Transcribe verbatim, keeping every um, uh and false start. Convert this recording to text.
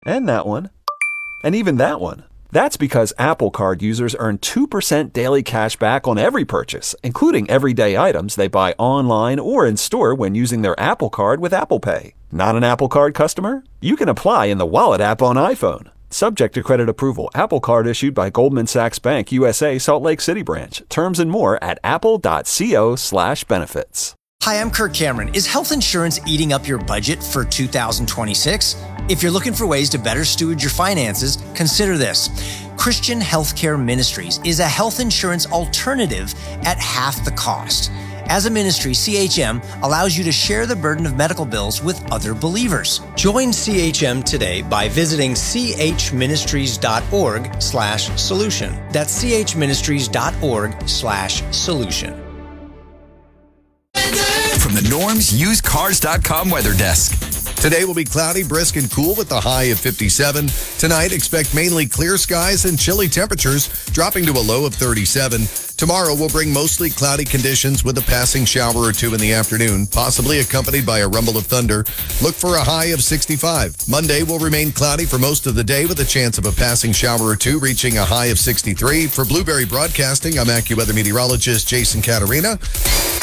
And that one. And even that one. That's because Apple Card users earn two percent daily cash back on every purchase, including everyday items they buy online or in store when using their Apple Card with Apple Pay. Not an Apple Card customer? You can apply in the Wallet app on iPhone. Subject to credit approval. Apple Card issued by Goldman Sachs Bank U S A Salt Lake City branch. Terms and more at apple.co slash benefits. Hi, I'm Kirk Cameron. Is health insurance eating up your budget for two thousand twenty-six? If you're looking for ways to better steward your finances, consider this. Christian Healthcare Ministries is a health insurance alternative at half the cost. As a ministry, C H M allows you to share the burden of medical bills with other believers. Join C H M today by visiting chministries.org slash solution. That's chministries.org slash solution. From the Norm's Used Cars dot com weather desk. Today will be cloudy, brisk, and cool with the high of fifty-seven. Tonight, expect mainly clear skies and chilly temperatures, dropping to a low of thirty-seven. Tomorrow will bring mostly cloudy conditions with a passing shower or two in the afternoon, possibly accompanied by a rumble of thunder. Look for a high of sixty-five. Monday will remain cloudy for most of the day with a chance of a passing shower or two, reaching a high of sixty-three. For Blueberry Broadcasting, I'm AccuWeather meteorologist Jason Caterina.